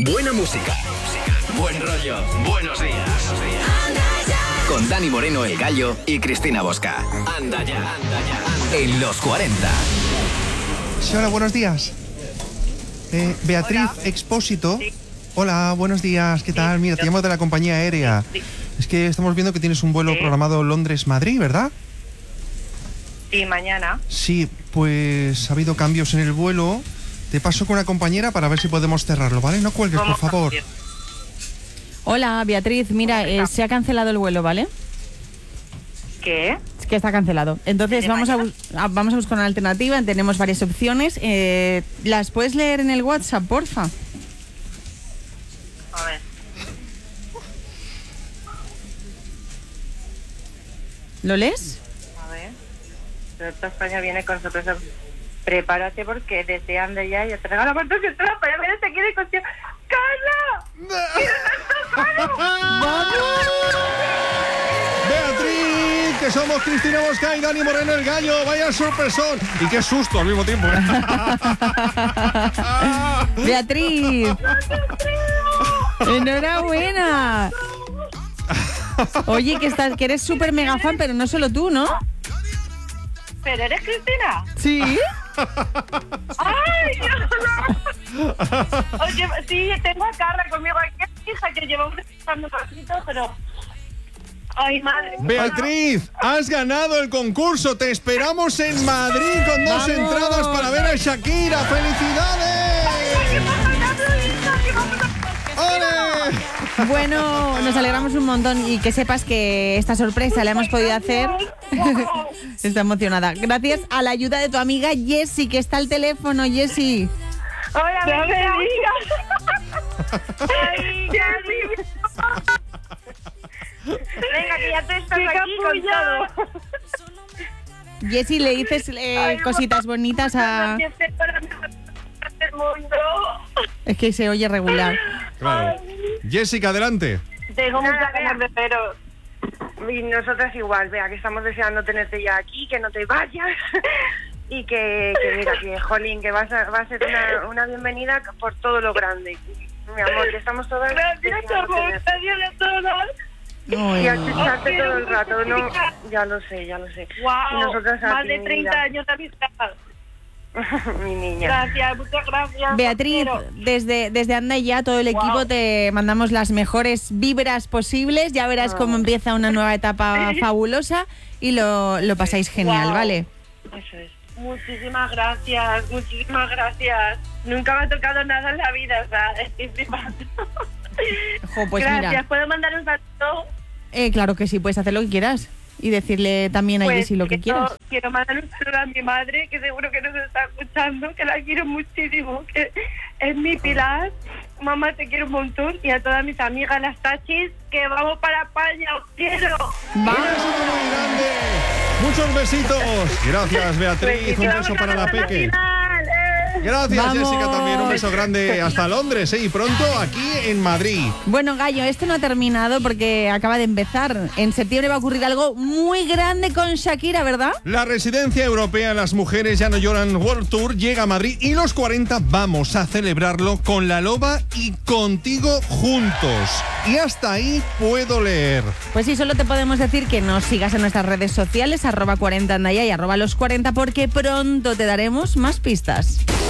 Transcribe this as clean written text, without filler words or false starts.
Buena música. Buen rollo. Buenos días. Con Dani Moreno, el Gallo, y Cristina Bosca. Anda ya. En los 40. Sí, hola, buenos días. Beatriz Hola. Expósito. Sí. Hola, buenos días. ¿Qué tal? Mira, te llamo de la compañía aérea. Sí. Es que estamos viendo que tienes un vuelo Sí. programado Londres-Madrid, ¿verdad? Sí, mañana. Sí, pues ha habido cambios en el vuelo. Te paso con una compañera para ver si podemos cerrarlo, ¿vale? No cuelgues, por ¿Cómo favor. cambios? Hola, Beatriz. Mira, se ha cancelado el vuelo, ¿vale? ¿Qué? Es que está cancelado. Entonces ¿De vamos a mañana? buscar una alternativa. Tenemos varias opciones. ¿Las puedes leer en el WhatsApp, porfa? A ver. ¿Lo lees? A ver. Toda España viene con sorpresa. Prepárate porque desde anda ya te regalo cuántos que trampa. Ya vienes aquí de cuestión. ¡Carla! Beatriz, que somos Cristina Bosca y Dani Moreno, el Gallo. Vaya sorpresón. Y qué susto al mismo tiempo. Beatriz. Enhorabuena. Oye, que eres súper mega fan, pero no solo tú, ¿no? ¿Pero eres Cristina? Sí. ¡Ay, no! Oye, sí, tengo a Carla conmigo aquí, hija, que llevamos escuchando un ratito, pero... ¡Ay, madre! Beatriz, has ganado el concurso. Te esperamos en Madrid con 2 ¡Vamos! entradas para ver a Shakira. ¡Felicidades! ¡Ole! Bueno, nos alegramos un montón y que sepas que esta sorpresa la hemos podido hacer. Está emocionada. Gracias a la ayuda de tu amiga Jessie, que está al teléfono. Jessie. ¡Hola, no me digas! ¡Ay, Jessie! Venga, que ya te estás aquí con todo. Jessie, le dices cositas bonitas a... Que estés para mejor del mundo. Es que se oye regular. Claro. Jessica, adelante. Tengo muchas ganas de veros. Y nosotras igual, vea, que estamos deseando tenerte ya aquí, que no te vayas. Y que mira, que jolín, que va a ser una bienvenida por todo lo grande. Mi amor, que estamos todas... Gracias, amor, gracias a todas. Y a escucharte todo el rato, ¿no? Ya lo sé. Wow, Y nosotras más ti, de 30 mira. años de amistad. Mi niña. Gracias, muchas gracias. Beatriz, desde Anda Ya, todo el equipo te mandamos las mejores vibras posibles. Ya verás cómo empieza una nueva etapa fabulosa y lo pasáis genial, Wow. ¿vale? Eso es. Muchísimas gracias. Nunca me ha tocado nada en la vida, o sea, estoy flipando. Jo, pues gracias, mira, ¿puedo mandar un saludo? claro que sí, puedes hacer lo que quieras y decirle también a Jessie lo que quieras. Quiero mandar un saludo a mi madre, que seguro que nos está escuchando, que la quiero muchísimo, que es mi pilar. Mamá, te quiero un montón. Y a todas mis amigas, las tachis, que vamos para España, os quiero. Un beso muy grande. Muchos besitos. Gracias, Beatriz. Un beso para la Peque. Gracias, Vamos. Jessica, también. Un beso grande hasta Londres, y pronto aquí en Madrid. Bueno, Gallo, esto no ha terminado porque acaba de empezar. En septiembre va a ocurrir algo muy grande con Shakira, ¿verdad? La residencia europea Las Mujeres Ya No Lloran World Tour llega a Madrid y los 40 vamos a celebrarlo con La Loba y contigo juntos. Y hasta ahí puedo leer. Pues sí, solo te podemos decir que nos sigas en nuestras redes sociales, @40andaya y @los40, porque pronto te daremos más pistas.